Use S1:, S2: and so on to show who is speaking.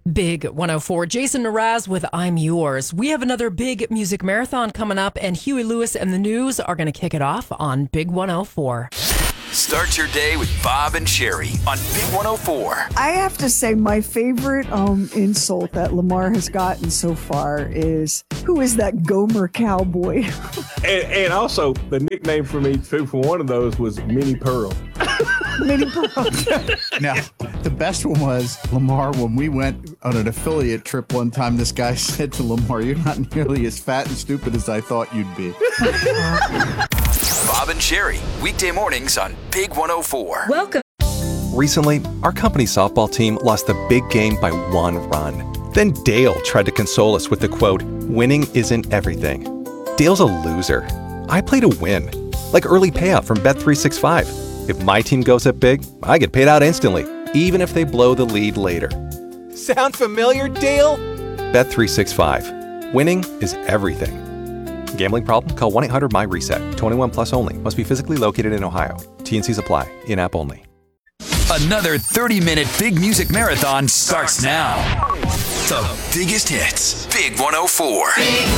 S1: Big 104. Jason Mraz with I'm Yours. We have another big music marathon coming up, and Huey Lewis and the News are going to kick it off on Big 104.
S2: Start your day with Bob and Sherry on Big 104.
S3: I have to say my favorite insult that Lamar has gotten so far is, who is that Gomer cowboy?
S4: And also, the nickname for me, too, for one of those was Minnie Pearl.
S3: Minnie Pearl.
S5: Now, the best one was Lamar. When we went on an affiliate trip one time, this guy said to Lamar, "You're not nearly as fat and stupid as I thought you'd be."
S2: Bob and Sherry, weekday mornings on Big 104.
S1: Welcome.
S6: Recently, our company softball team lost the big game by 1 run. Then Dale tried to console us with the quote, "Winning isn't everything." Dale's a loser. I play to win. Like early payout from Bet365. If my team goes up big, I get paid out instantly, even if they blow the lead later. Sound familiar, Dale? Bet365. Winning is everything. Gambling problem? Call 1-800-MY-RESET. 21 plus only. Must be physically located in Ohio. T&Cs apply. In-app only.
S2: Another 30-minute big music marathon starts now. The biggest hits. Big 104.